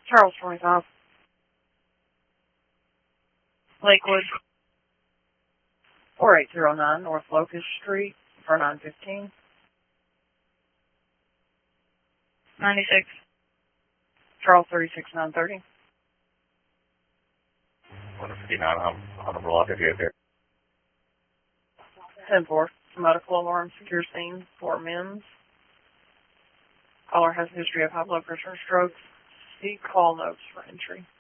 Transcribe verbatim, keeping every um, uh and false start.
Charles twenty-five. Lakewood. four eight zero nine North Locust Street for nine fifteen. ninety-six. Charles thirty-six nine thirty. one fifty-nine on, on the block of here. ten four. Medical alarm secure scene for men's. Caller has a history of high blood pressure and strokes. See call notes for entry.